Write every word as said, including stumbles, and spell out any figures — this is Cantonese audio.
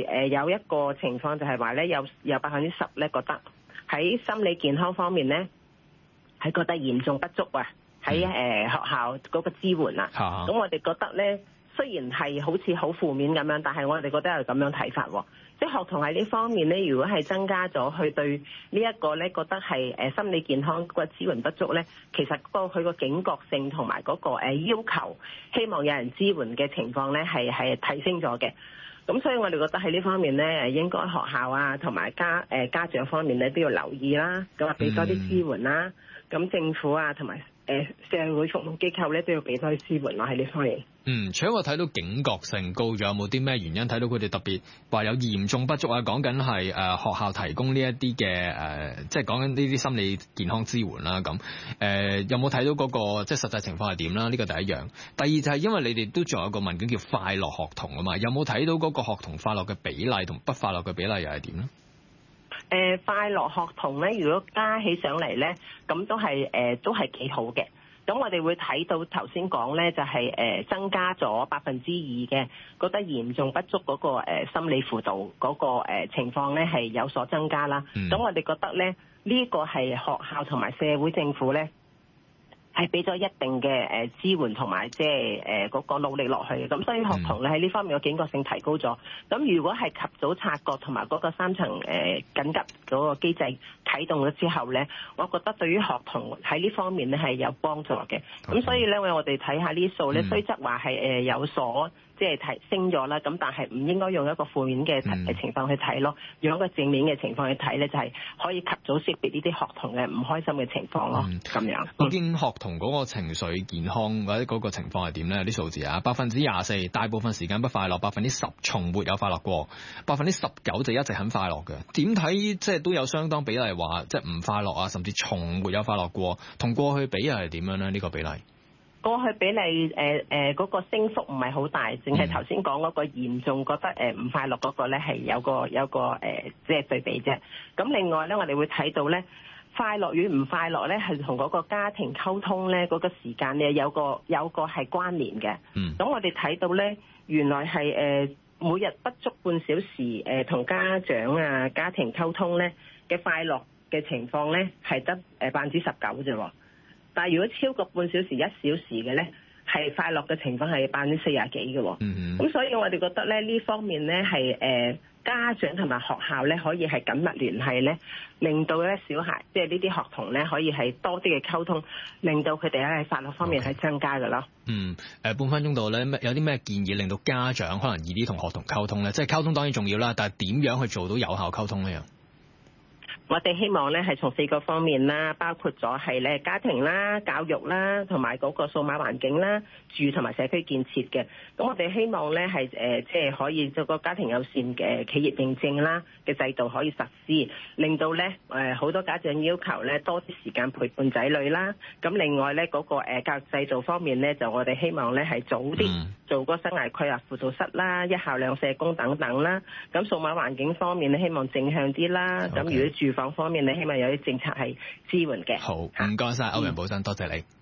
誒有一個情況就係話咧，有有百分之十咧覺得喺心理健康方面咧係覺得嚴重不足啊，喺誒、呃、學校嗰個支援啊，咁、嗯、我哋覺得咧雖然係好似好負面咁樣，但係我哋覺得係咁樣睇法喎。即係學童喺呢方面咧，如果係增加咗，去對呢一個咧覺得係誒心理健康個支援不足咧，其實個佢個警覺性同埋嗰個誒要求，希望有人支援嘅情況咧係係提升咗嘅。咁所以我哋覺得喺呢方面咧，誒應該學校啊同埋家誒家長方面咧都要留意啦，咁啊俾多啲支援啦。咁、嗯、政府啊同埋誒社會服務機構咧都要俾多啲支援咯喺呢方面。 嗯，除咗我睇到警覺性高咗，有冇啲咩原因睇到佢哋特別話有嚴重不足啊？講緊係誒學校提供呢一啲嘅誒，即係講緊呢啲心理健康支援啦。咁誒、呃、有冇睇到嗰、那個即係實際情況係點啦？呢、這個第一樣。第二就係因為你哋都仲有個問卷叫快樂學童啊嘛，有冇睇到嗰個學童快樂嘅比例同不快樂嘅比例又係點咧？ 誒、呃、快樂學童咧，如果加起上嚟咧，咁都係誒、呃、都係幾好嘅。咁我哋會睇到頭先講咧，就係、是、誒、呃、增加咗百分之二嘅覺得嚴重不足嗰、那個、呃、心理輔導嗰、那個、呃、情況咧係有所增加啦。咁、嗯、我哋覺得咧呢、這個係學校同埋社會政府咧係俾咗一定嘅誒支援同埋即係誒嗰個努力落去嘅。咁所以學童咧喺呢方面嘅警覺性提高咗。咁如果係及早察覺同埋嗰個三層誒、呃、緊急嗰個機制啟動咗之後咧，我覺得對於學童喺呢方面咧係有幫助嘅。咁所以咧，我哋睇下呢啲數咧，雖則話係誒有所即係提升咗啦，咁但係唔應該用一個負面嘅情況去睇咯，用一個正面嘅情況去睇咧，就係可以及早識別呢啲學童嘅唔開心嘅情況咯。咁、嗯、樣， 我見學童嗰個情緒健康或者嗰個情況係點咧？有啲數字啊，百分之廿四大部分時間不快樂，百分之十從沒有快樂過，百分之十九就一直很快樂嘅。點睇即係都有相當比例話，即係唔快樂啊，甚至從沒有快樂過，同過去比又係點樣咧？呢、呢個比例？ 過去比例誒誒嗰個升幅唔係好大，淨係頭先講嗰個嚴重覺得誒唔快樂嗰個咧係有個有個誒即係對比啫。咁另外咧，我哋會睇到咧，快樂與唔快樂咧係同嗰個家庭溝通咧嗰個時間咧有個有個係關聯嘅。嗯。咁我哋睇到咧，原來係誒每日不足半小時誒同家長啊家庭溝通咧嘅快樂嘅情況咧係得誒百分之十九啫喎。但係如果超過半小時一小時嘅咧，係快樂嘅情況係百分之四十幾嘅喎。咁、嗯、所以我哋覺得咧呢方面咧係誒家長同埋學校咧可以係緊密聯繫咧，令到咧小孩即係呢啲學童咧可以係多啲嘅溝通，令到佢哋咧喺快樂方面係增加嘅咯。 嗯，誒、呃、半分鐘度咧，有啲咩建議令到家長可能易啲同學童溝通咧？即係溝通當然重要啦，但係點樣去做到有效溝通呢？ 我哋希望咧係從四個方面啦，包括咗係咧家庭啦、教育啦，同埋嗰個數碼環境啦、住同埋社區建設嘅。咁我哋希望咧係誒即係可以做個家庭友善嘅企業認證啦嘅制度可以實施，令到咧誒好多家長要求咧多啲時間陪伴仔女啦。咁另外咧嗰個誒教育制度方面咧，就我哋希望咧係早啲做個生涯規劃輔導室啦、一校兩社工等等啦。咁數碼環境方面咧，希望正向啲啦。咁、okay. 如果住房方面咧，希望有啲政策係支援嘅。 好，唔該晒歐陽寶珍，多謝你。